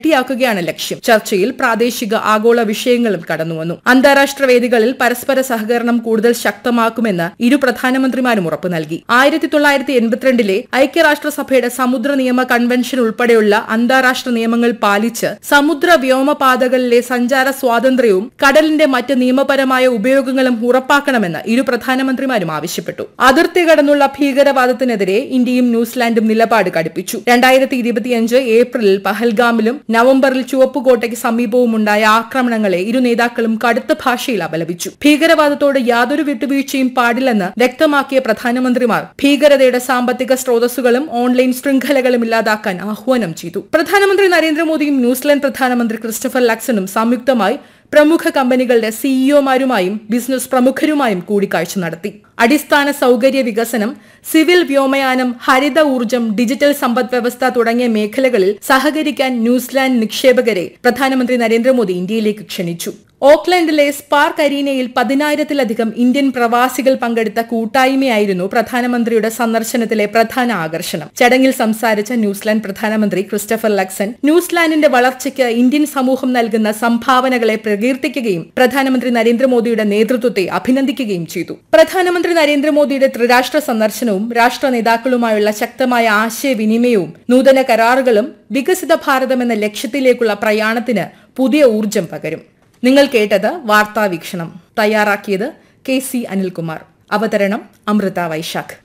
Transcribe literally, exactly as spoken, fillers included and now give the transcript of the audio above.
ാക്കുകയാണ് ലക്ഷ്യം. ചർച്ചയിൽ പ്രാദേശിക ആഗോള വിഷയങ്ങളും കടന്നുവന്നു. അന്താരാഷ്ട്ര വേദികളിൽ പരസ്പര സഹകരണം കൂടുതൽ ശക്തമാക്കുമെന്ന് ഇരു പ്രധാനമന്ത്രിമാരും ഉറപ്പു നൽകി. ആയിരത്തി തൊള്ളായിരത്തി എൺപത്തിരണ്ടിലെ ഐക്യരാഷ്ട്രസഭയുടെ സമുദ്ര നിയമ കൺവെൻഷൻ ഉൾപ്പെടെയുള്ള അന്താരാഷ്ട്ര നിയമങ്ങൾ പാലിച്ച് സമുദ്ര വ്യോമപാതകളിലെ സഞ്ചാര സ്വാതന്ത്ര്യവും കടലിന്റെ മറ്റ് നിയമപരമായ ഉപയോഗങ്ങളും ഉറപ്പാക്കണമെന്ന് ഇരു പ്രധാനമന്ത്രിമാരും ആവശ്യപ്പെട്ടു. അതിർത്തി കടന്നുള്ള ഭീകരവാദത്തിനെതിരെ ഇന്ത്യയും ന്യൂസിലാൻഡും നിലപാട് കടുപ്പിച്ചു. രണ്ടായിരത്തി ഇരുപത്തിയഞ്ച് ഏപ്രിലിൽ പഹൽഗാമിലും നവംബറിൽ ചുവപ്പുകോട്ടയ്ക്ക് സമീപവും ഉണ്ടായ ആക്രമണങ്ങളെ ഇരു നേതാക്കളും കടുത്ത ഭാഷയിൽ അപലപിച്ചു. ഭീകരവാദത്തോട് യാതൊരു വിട്ടുവീഴ്ചയും പാടില്ലെന്ന് വ്യക്തമാക്കിയ പ്രധാനമന്ത്രിമാർ ഭീകരതയുടെ സാമ്പത്തിക സ്രോതസ്സുകളും ഓൺലൈൻ ശൃംഖലകളും ഇല്ലാതാക്കാൻ ആഹ്വാനം ചെയ്തു. പ്രധാനമന്ത്രി നരേന്ദ്രമോദിയും ന്യൂസിലാൻഡ് പ്രധാനമന്ത്രി ക്രിസ്റ്റഫർ ലക്സണും സംയുക്തമായി പ്രമുഖ കമ്പനികളുടെ സിഇഒമാരുമായും ബിസിനസ് പ്രമുഖരുമായും കൂടിക്കാഴ്ച നടത്തി. അടിസ്ഥാന സൌകര്യ വികസനം, സിവിൽ വ്യോമയാനം, ഹരിത ഊർജ്ജം, ഡിജിറ്റൽ സമ്പദ് വ്യവസ്ഥ തുടങ്ങിയ മേഖലകളിൽ സഹകരിക്കാൻ ന്യൂസിലാൻഡ് നിക്ഷേപകരെ പ്രധാനമന്ത്രി നരേന്ദ്രമോദി ഇന്ത്യയിലേക്ക് ക്ഷണിച്ചു. ഓക്ലൻഡിലെ സ്പാർക്ക് അരീനയിൽ പതിനായിരത്തിലധികം ഇന്ത്യൻ പ്രവാസികൾ പങ്കെടുത്ത കൂട്ടായ്മയായിരുന്നു പ്രധാനമന്ത്രിയുടെ സന്ദർശനത്തിലെ പ്രധാന ആകർഷണം. ചടങ്ങിൽ സംസാരിച്ച ന്യൂസിലാൻഡ് പ്രധാനമന്ത്രി ക്രിസ്റ്റഫർ ലക്സൺ ന്യൂസിലാൻഡിന്റെ വളർച്ചയ്ക്ക് ഇന്ത്യൻ സമൂഹം നൽകുന്ന സംഭാവനകളെ പ്രകീർത്തിക്കുകയും പ്രധാനമന്ത്രി നരേന്ദ്രമോദിയുടെ നേതൃത്വത്തെ അഭിനന്ദിക്കുകയും ചെയ്തു. പ്രധാനമന്ത്രി നരേന്ദ്രമോദിയുടെ ത്രിരാഷ്ട്ര സന്ദർശനവും രാഷ്ട്ര നേതാക്കളുമായുള്ള ശക്തമായ ആശയവിനിമയവും നൂതന കരാറുകളും വികസിത ഭാരതം എന്ന ലക്ഷ്യത്തിലേക്കുള്ള പ്രയാണത്തിന് പുതിയ ഊർജ്ജം പകരും. നിങ്ങൾ കേട്ടത് വാർത്താ വീക്ഷണം. തയ്യാറാക്കിയത് കെ സി അനിൽകുമാർ. അവതരണം അമൃത വൈശാഖ്.